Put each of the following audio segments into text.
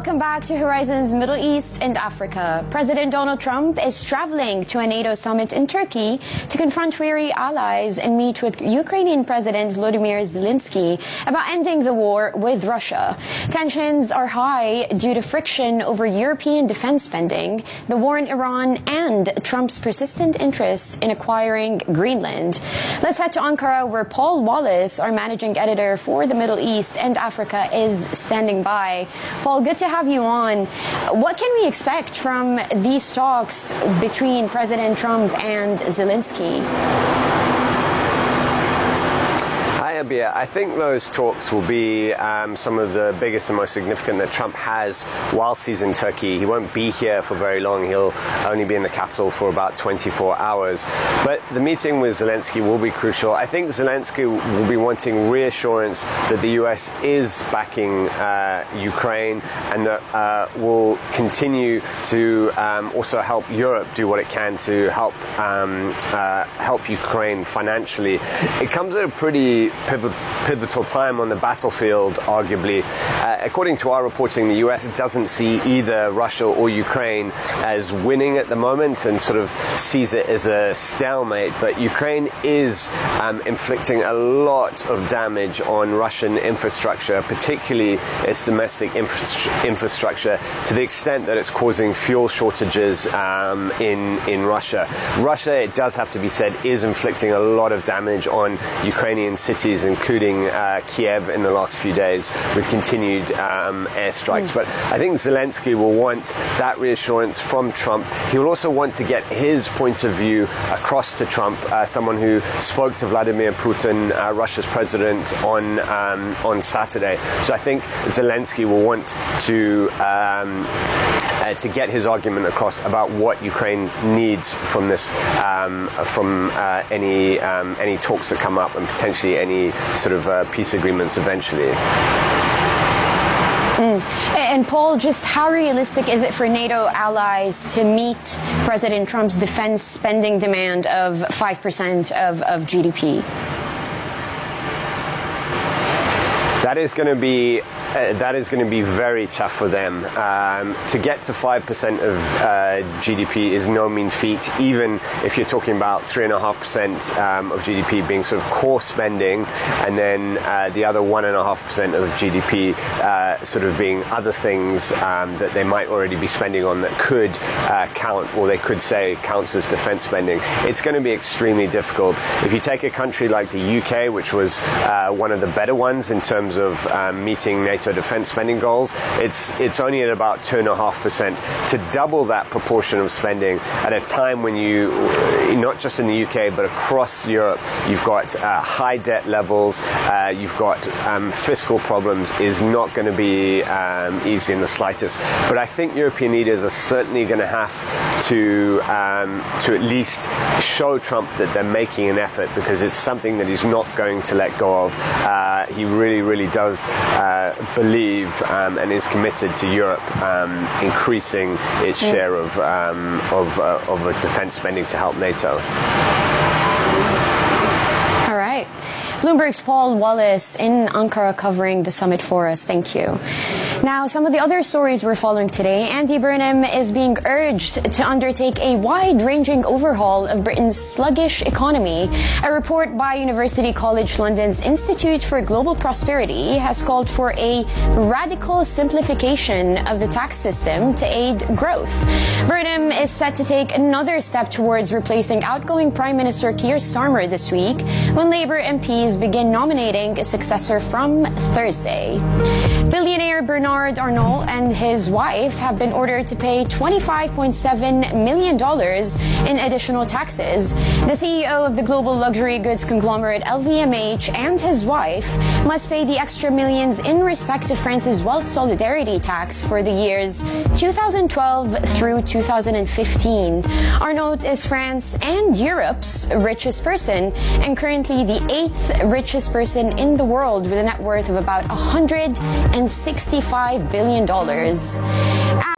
Welcome back to Horizons Middle East and Africa. President Donald Trump is traveling to a NATO summit in Turkey to confront weary allies and meet with Ukrainian President Volodymyr Zelensky about ending the war with Russia. Tensions are high due to friction over European defense spending, the war in Iran, and Trump's persistent interest in acquiring Greenland. Let's head to Ankara, where Paul Wallace, our managing editor for the Middle East and Africa, is standing by. Paul, good to have you on. What can we expect from these talks between President Trump and Zelensky? I think those talks will be some of the biggest and most significant that Trump has whilst he's in Turkey. He won't be here for very long. He'll only be in the capital for about 24 hours. But the meeting with Zelensky will be crucial. I think Zelensky will be wanting reassurance that the US is backing Ukraine and that will continue to also help Europe do what it can to help Ukraine financially. It comes at a pretty pivotal time on the battlefield, arguably. According to our reporting, the US doesn't see either Russia or Ukraine as winning at the moment and sort of sees it as a stalemate. But Ukraine is inflicting a lot of damage on Russian infrastructure, particularly its domestic infrastructure, to the extent that it's causing fuel shortages in Russia. Russia, it does have to be said, is inflicting a lot of damage on Ukrainian cities, including Kiev in the last few days, with continued airstrikes. But I think Zelensky will want that reassurance from Trump. He will also want to get his point of view across to Trump, someone who spoke to Vladimir Putin, Russia's president, on Saturday. So I think Zelensky will want to get his argument across about what Ukraine needs from this, from any talks that come up, and potentially any sort of peace agreements eventually. And Paul, just how realistic is it for NATO allies to meet President Trump's defense spending demand of 5% of GDP? That is going to be very tough for them. To get to 5% of GDP is no mean feat, even if you're talking about 3.5% of GDP being sort of core spending, and then the other 1.5% of GDP sort of being other things that they might already be spending on that could count, or they could say counts as defense spending. It's going to be extremely difficult. If you take a country like the UK, which was one of the better ones in terms of meeting NATO defense spending goals, it's only at about 2.5%. To double that proportion of spending at a time when you, not just in the UK but across Europe, you've got high debt levels, you've got fiscal problems, is not going to be easy in the slightest. But I think European leaders are certainly going to have to at least show Trump that they're making an effort, because it's something that he's not going to let go of. He really does believe and is committed to Europe increasing its share of defense spending to help NATO. All right. Bloomberg's Paul Wallace in Ankara covering the summit for us. Thank you. Now, some of the other stories we're following today. Andy Burnham is being urged to undertake a wide-ranging overhaul of Britain's sluggish economy. A report by University College London's Institute for Global Prosperity has called for a radical simplification of the tax system to aid growth. Burnham is set to take another step towards replacing outgoing Prime Minister Keir Starmer this week, when Labour MPs begin nominating a successor from Thursday. Billionaire Bernard Arnault and his wife have been ordered to pay $25.7 million in additional taxes. The CEO of the global luxury goods conglomerate LVMH and his wife must pay the extra millions in respect to France's wealth solidarity tax for the years 2012 through 2015. Arnault is France and Europe's richest person, and currently the 8th richest person in the world, with a net worth of about $165 billion. At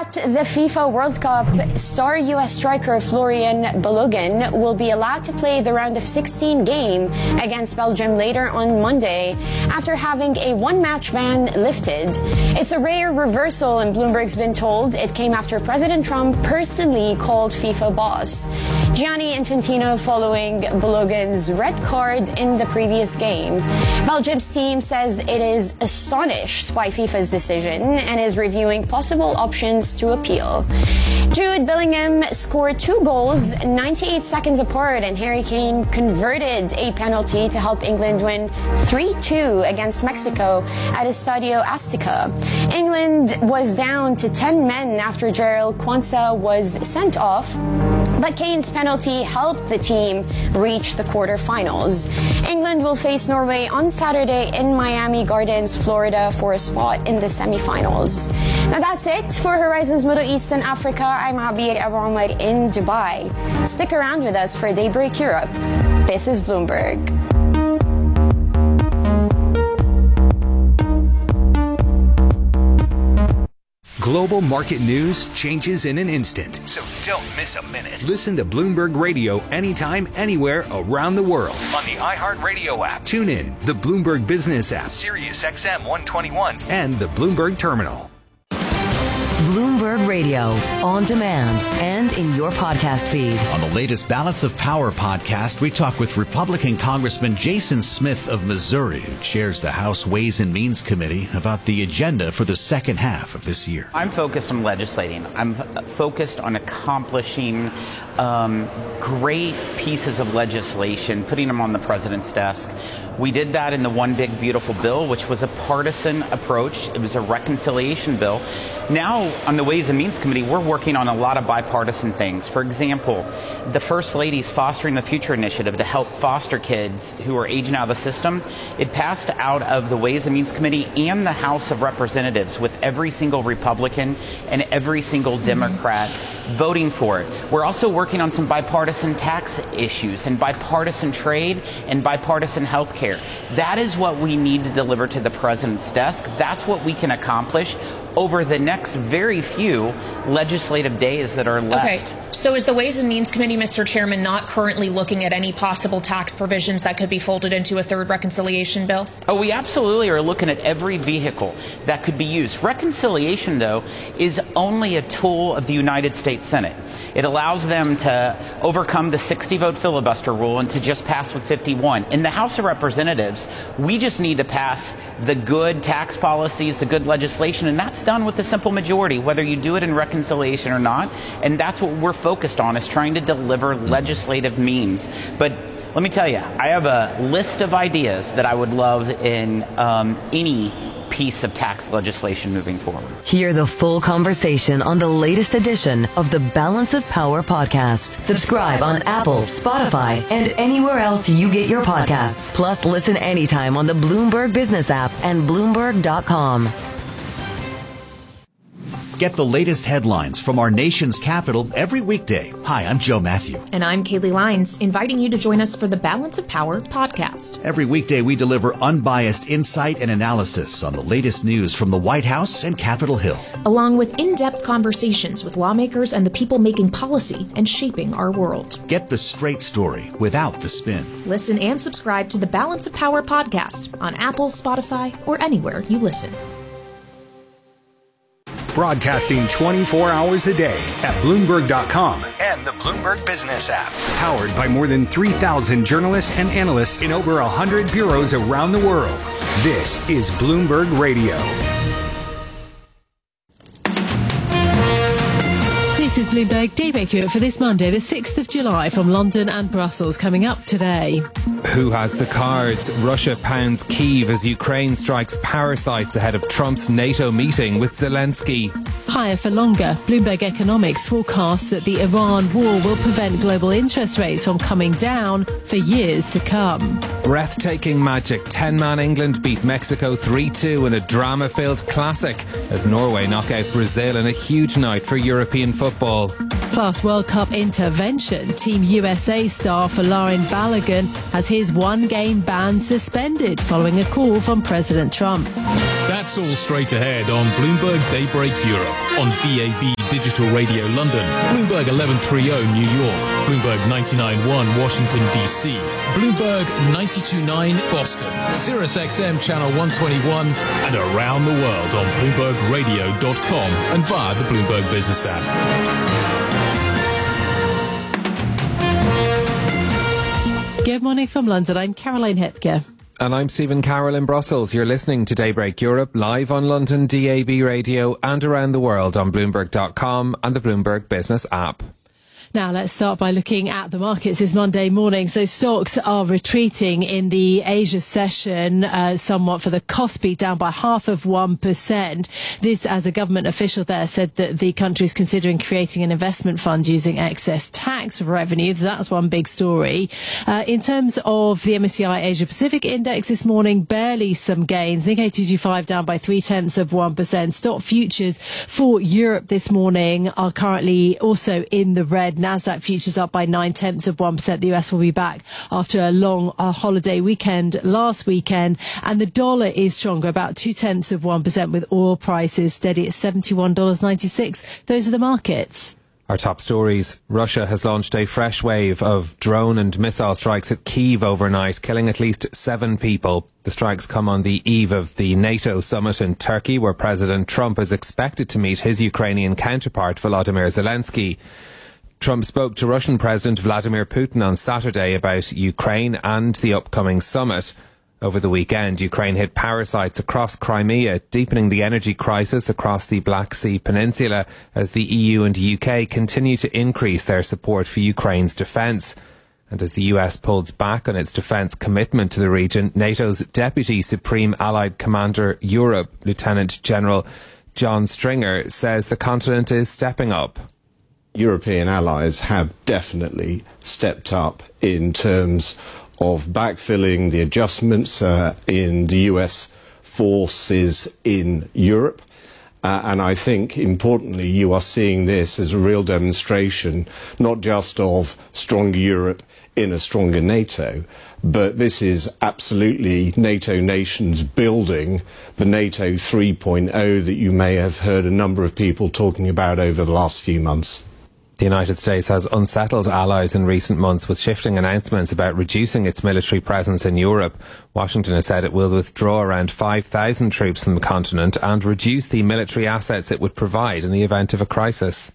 At the FIFA World Cup, star U.S. striker Florian Balogun will be allowed to play the round of 16 game against Belgium later on Monday after having a one-match ban lifted. It's a rare reversal, and Bloomberg's been told it came after President Trump personally called FIFA boss Gianni Infantino following Balogun's red card in the previous game. Belgium's team says it is astonished by FIFA's decision and is reviewing possible options to appeal. Jude Bellingham scored 2 goals 98 seconds apart, and Harry Kane converted a penalty to help England win 3-2 against Mexico at Estadio Azteca. England was down to 10 men after Jarell Quansah was sent off, but Kane's penalty helped the team reach the quarterfinals. England will face Norway on Saturday in Miami Gardens, Florida, for a spot in the semifinals. Now that's it for Horizons Middle East and Africa. I'm Abir Abu Omar in Dubai. Stick around with us for Daybreak Europe. This is Bloomberg. Global market news changes in an instant, so don't miss a minute. Listen to Bloomberg Radio anytime, anywhere around the world on the iHeartRadio app. Tune in, the Bloomberg Business app, Sirius XM 121, and the Bloomberg Terminal. Bloomberg Radio, on demand and in your podcast feed. On the latest Balance of Power podcast, we talk with Republican Congressman Jason Smith of Missouri, who chairs the House Ways and Means Committee, about the agenda for the second half of this year. I'm focused on legislating. I'm focused on accomplishing great pieces of legislation, putting them on the president's desk. We did that in the One Big Beautiful Bill, which was a partisan approach. It was a reconciliation bill. Now, on the Ways and Means Committee, we're working on a lot of bipartisan things. For example, the First Lady's Fostering the Future initiative to help foster kids who are aging out of the system. It passed out of the Ways and Means Committee and the House of Representatives, with every single Republican and every single Democrat voting for it. We're also working on some bipartisan tax issues and bipartisan trade and bipartisan health care. That is what we need to deliver to the president's desk. That's what we can accomplish over the next very few legislative days that are left. Okay, so is the Ways and Means Committee, Mr. Chairman, not currently looking at any possible tax provisions that could be folded into a third reconciliation bill? Oh, we absolutely are looking at every vehicle that could be used. Reconciliation, though, is only a tool of the United States Senate. It allows them to overcome the 60-vote filibuster rule and to just pass with 51. In the House of Representatives, we just need to pass the good tax policies, the good legislation, and that's done with a simple majority, whether you do it in reconciliation or not. And that's what we're focused on, is trying to deliver legislative means. But let me tell you, I have a list of ideas that I would love in any piece of tax legislation moving forward. Hear the full conversation on the latest edition of the Balance of Power podcast. Subscribe on Apple, Spotify, and anywhere else you get your podcasts. Plus, listen anytime on the Bloomberg Business app and Bloomberg.com. Get the latest headlines from our nation's capital every weekday. Hi, I'm Joe Matthew. And I'm Kaylee Lyons, inviting you to join us for the Balance of Power podcast. Every weekday, we deliver unbiased insight and analysis on the latest news from the White House and Capitol Hill, along with in-depth conversations with lawmakers and the people making policy and shaping our world. Get the straight story without the spin. Listen and subscribe to the Balance of Power podcast on Apple, Spotify, or anywhere you listen. Broadcasting 24 hours a day at Bloomberg.com and the Bloomberg Business app. Powered by more than 3,000 journalists and analysts in over 100 bureaus around the world. This is Bloomberg Radio. This is Bloomberg Daybreak Europe for this Monday, the 6th of July, from London and Brussels. Coming up today. Who has the cards? Russia pounds Kyiv as Ukraine strikes power sites ahead of Trump's NATO meeting with Zelensky. Higher for longer. Bloomberg Economics forecasts that the Iran war will prevent global interest rates from coming down for years to come. Breathtaking magic. 10-man England beat Mexico 3-2 in a drama-filled classic as Norway knock out Brazil in a huge night for European football. Plus, World Cup intervention. Team USA star Folarin Balogun has his one-game ban suspended following a call from President Trump. That That's all straight ahead on Bloomberg Daybreak Europe, on BAB Digital Radio London, Bloomberg 1130 New York, Bloomberg 99.1 Washington DC, Bloomberg 92.9 Boston, Sirius XM Channel 121, and around the world on BloombergRadio.com and via the Bloomberg Business app. Good morning from London. I'm Caroline Hipker. And I'm Stephen Carroll in Brussels. You're listening to Daybreak Europe live on London DAB radio and around the world on Bloomberg.com and the Bloomberg Business app. Now, let's start by looking at the markets this Monday morning. So stocks are retreating in the Asia session somewhat, for the Kospi down by 0.5%. This, as a government official there said that the country is considering creating an investment fund using excess tax revenue. That's one big story. In terms of the MSCI Asia Pacific Index this morning, barely some gains. Nikkei 225 down by 0.3%. Stock futures for Europe this morning are currently also in the red. Nasdaq futures up by 0.9%. The US will be back after a long holiday weekend last weekend, and the dollar is stronger, about 0.2%, with oil prices steady at $71.96. Those are the markets. Our top stories. Russia has launched a fresh wave of drone and missile strikes at Kyiv overnight, killing at least 7 people. The strikes come on the eve of the NATO summit in Turkey, where President Trump is expected to meet his Ukrainian counterpart, Volodymyr Zelensky. Trump spoke to Russian President Vladimir Putin on Saturday about Ukraine and the upcoming summit. Over the weekend, Ukraine hit power sites across Crimea, deepening the energy crisis across the Black Sea Peninsula as the EU and UK continue to increase their support for Ukraine's defence. And as the US pulls back on its defence commitment to the region, NATO's Deputy Supreme Allied Commander Europe, Lieutenant General John Stringer, says the continent is stepping up. European allies have definitely stepped up in terms of backfilling the adjustments in the US forces in Europe. And I think, importantly, you are seeing this as a real demonstration, not just of stronger Europe in a stronger NATO, but this is absolutely NATO nations building the NATO 3.0 that you may have heard a number of people talking about over the last few months. The United States has unsettled allies in recent months with shifting announcements about reducing its military presence in Europe. Washington has said it will withdraw around 5,000 troops from the continent and reduce the military assets it would provide in the event of a crisis.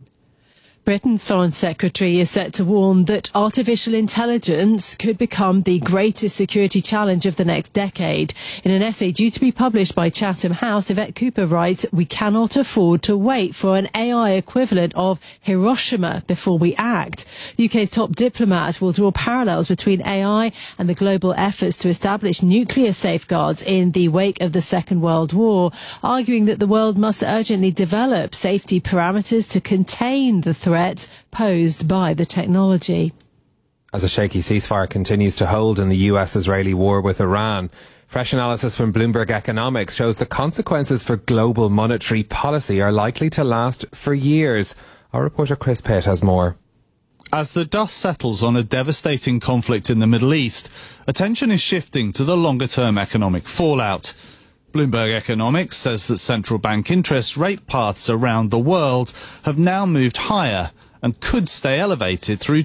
Britain's Foreign Secretary is set to warn that artificial intelligence could become the greatest security challenge of the next decade. In an essay due to be published by Chatham House, Yvette Cooper writes, "We cannot afford to wait for an AI equivalent of Hiroshima before we act." The UK's top diplomat will draw parallels between AI and the global efforts to establish nuclear safeguards in the wake of the Second World War, arguing that the world must urgently develop safety parameters to contain the threat posed by the technology. As a shaky ceasefire continues to hold in the US-Israeli war with Iran, fresh analysis from Bloomberg Economics shows the consequences for global monetary policy are likely to last for years. Our reporter Chris Pitt has more. As the dust settles on a devastating conflict in the Middle East, attention is shifting to the longer-term economic fallout. Bloomberg Economics says that central bank interest rate paths around the world have now moved higher and could stay elevated through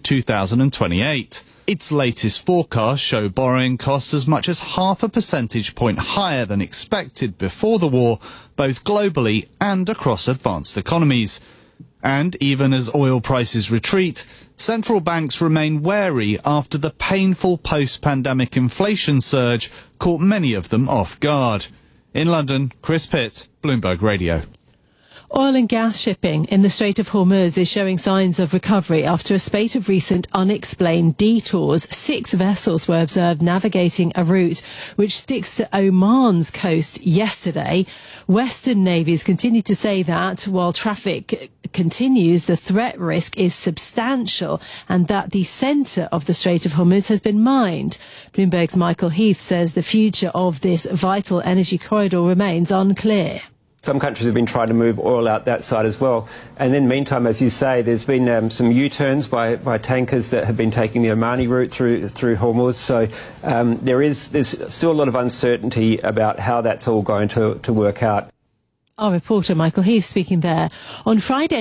2028. Its latest forecasts show borrowing costs as much as 0.5 percentage point higher than expected before the war, both globally and across advanced economies. And even as oil prices retreat, central banks remain wary after the painful post-pandemic inflation surge caught many of them off guard. In London, Chris Pitt, Bloomberg Radio. Oil and gas shipping in the Strait of Hormuz is showing signs of recovery after a spate of recent unexplained detours. 6 vessels were observed navigating a route which sticks to Oman's coast yesterday. Western navies continue to say that while traffic continues, the threat risk is substantial and that the centre of the Strait of Hormuz has been mined. Bloomberg's Michael Heath says the future of this vital energy corridor remains unclear. Some countries have been trying to move oil out that side as well. And then meantime, as you say, there's been some U-turns by tankers that have been taking the Omani route through Hormuz. So there's still a lot of uncertainty about how that's all going to work out. Our reporter Michael Heath speaking there. On Friday,